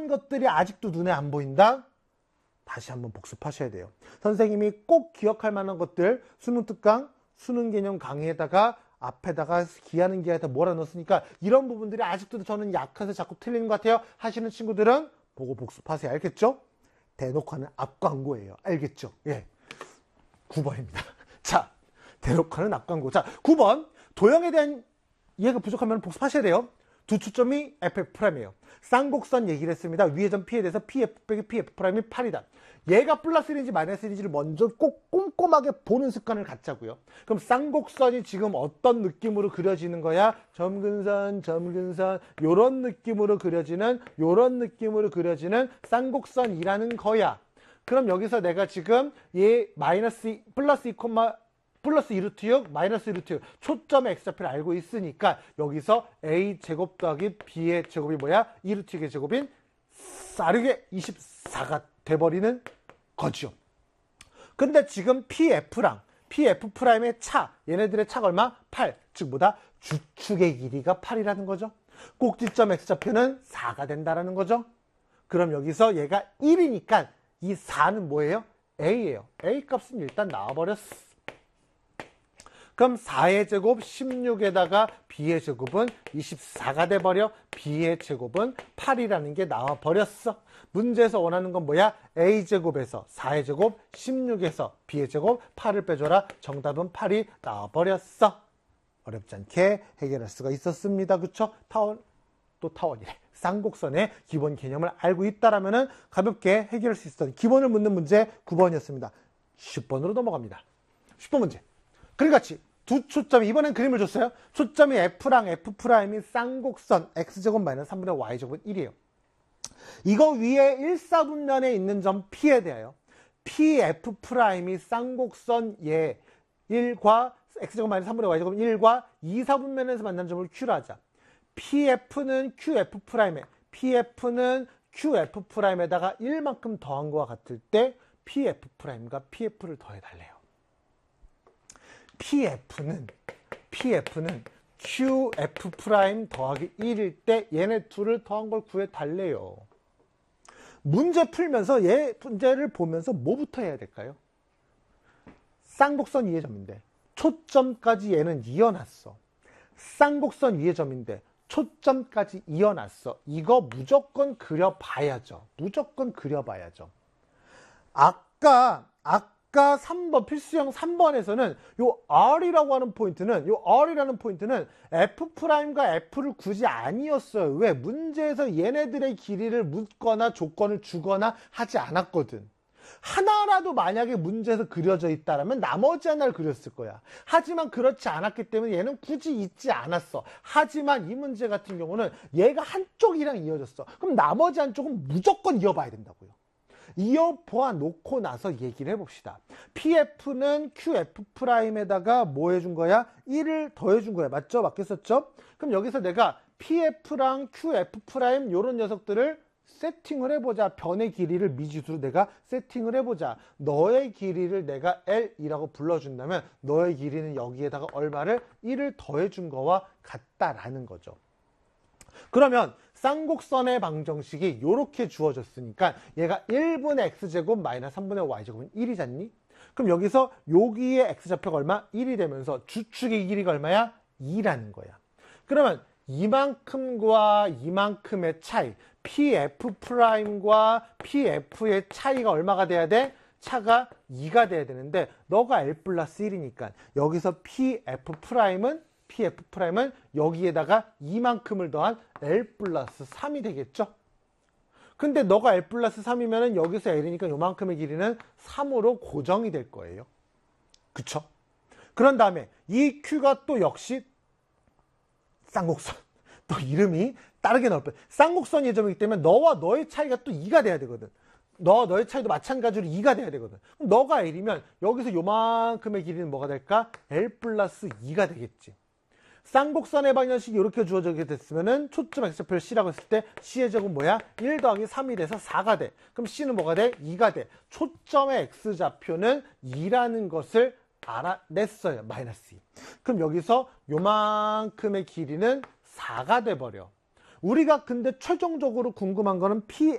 것들이 아직도 눈에 안 보인다? 다시 한번 복습하셔야 돼요. 선생님이 꼭 기억할 만한 것들, 수능 특강, 수능 개념 강의에다가 앞에다가 기하는 기하에다 몰아넣었으니까 이런 부분들이 아직도 저는 약해서 자꾸 틀리는 것 같아요 하시는 친구들은 보고 복습하세요. 알겠죠? 대놓고 하는 앞광고예요. 알겠죠? 예. 9번입니다. 자, 대놓고 하는 앞광고. 자, 9번. 도형에 대한 이해가 부족하면 복습하셔야 돼요. 두 초점이 FF'이에요. 쌍곡선 얘기를 했습니다. 위의 점 P에 대해서 PF 빼기 PF'이 8이다. 얘가 플러스 1인지 마이너스 1인지를 먼저 꼭 꼼꼼하게 보는 습관을 갖자고요. 그럼 쌍곡선이 지금 어떤 느낌으로 그려지는 거야? 점근선, 점근선 요런 느낌으로 그려지는 쌍곡선이라는 거야. 그럼 여기서 내가 지금 얘 마이너스 플러스 2, 플러스 2루트 6, 마이너스 2루트 6 초점의 x좌표를 알고 있으니까 여기서 a제곱 더하기 b의 제곱이 뭐야? 2루트 6의 제곱인 싸르게 24가 돼버리는 거죠. 근데 지금 PF랑 PF'의 차, 얘네들의 차가 얼마? 8. 즉 뭐다? 주축의 길이가 8이라는 거죠. 꼭지점 x좌표는 4가 된다라는 거죠. 그럼 여기서 얘가 1이니까 이 4는 뭐예요? a예요. a 값은 일단 나와버렸어. 그럼 4의 제곱 16에다가 b의 제곱은 24가 돼버려. b의 제곱은 8이라는 게 나와버렸어. 문제에서 원하는 건 뭐야? a제곱에서 4의 제곱 16에서 b의 제곱 8을 빼줘라. 정답은 8이 나와버렸어. 어렵지 않게 해결할 수가 있었습니다. 그쵸? 타원이래. 쌍곡선의 기본 개념을 알고 있다라면 가볍게 해결할 수 있었던 기본을 묻는 문제 9번이었습니다. 10번으로 넘어갑니다. 10번 문제. 그리같이 두 초점이 이번엔 그림을 줬어요. 초점이 F랑 F'이 쌍곡선 X제곱 마이너스 3분의 Y제곱은 1이에요. 이거 위에 1사분면에 있는 점 P에 대하여 PF'이 쌍곡선 얘 1과 X제곱 마이너스 3분의 Y제곱은 1과 2사분면에서 만난 점을 Q로 하자. PF는 QF'에다가 1만큼 더한 것과 같을 때 PF'과 PF를 더해달래요. PF는 QF' 더하기 1일 때 얘네 둘을 더한 걸 구해달래요. 문제 풀면서 얘 문제를 보면서 뭐부터 해야 될까요? 쌍곡선 위의 점인데 초점까지 얘는 이어놨어. 쌍곡선 위의 점인데 초점까지 이어놨어. 이거 무조건 그려봐야죠. 아까 3번 필수형 3번에서는 요 R이라고 하는 포인트는 F'과 F를 굳이 아니었어요. 왜? 문제에서 얘네들의 길이를 묻거나 조건을 주거나 하지 않았거든. 하나라도 만약에 문제에서 그려져 있다면 나머지 하나를 그렸을 거야. 하지만 그렇지 않았기 때문에 얘는 굳이 있지 않았어. 하지만 이 문제 같은 경우는 얘가 한쪽이랑 이어졌어. 그럼 나머지 한쪽은 무조건 이어봐야 된다고요. 이어보아 놓고 나서 얘기를 해봅시다. PF는 QF'에다가 뭐 해준 거야? 1을 더해준 거야. 맞죠? 맞겠었죠? 그럼 여기서 내가 PF랑 QF' 요런 녀석들을 세팅을 해보자. 변의 길이를 미지수로 내가 세팅을 해보자. 너의 길이를 내가 L이라고 불러준다면 너의 길이는 여기에다가 얼마를 1을 더해준 거와 같다라는 거죠. 그러면 쌍곡선의 방정식이 이렇게 주어졌으니까 얘가 1분의 x제곱 마이너스 3분의 y제곱은 1이잖니? 그럼 여기서 여기에 x좌표가 얼마? 1이 되면서 주축의 길이가 얼마야? 2라는 거야. 그러면 이만큼과 이만큼의 차이, PF'과 PF의 차이가 얼마가 돼야 돼? 차가 2가 돼야 되는데 너가 L 플러스 1이니까 여기서 PF'은 여기에다가 이만큼을 더한 L 플러스 3이 되겠죠? 근데 너가 L 플러스 3이면 여기서 L이니까 요만큼의 길이는 3으로 고정이 될 거예요. 그쵸? 그런 다음에 이 Q가 또 역시 쌍곡선. 또 이름이 다르게 나올 거야. 쌍곡선 예점이기 때문에 너와 너의 차이가 또 2가 돼야 되거든. 너의 차이도 마찬가지로 2가 돼야 되거든. 그럼 너가 L이면 여기서 요만큼의 길이는 뭐가 될까? L 플러스 2가 되겠지. 쌍곡선의 방정식이 이렇게 주어지게 됐으면은 초점 x좌표를 C라고 했을 때 C의 제곱은 뭐야? 1 더하기 3이 돼서 4가 돼. 그럼 C는 뭐가 돼? 2가 돼. 초점의 x좌표는 2라는 것을 알아냈어요. 마이너스 2. 그럼 여기서 요만큼의 길이는 4가 돼버려. 우리가 근데 최종적으로 궁금한 거는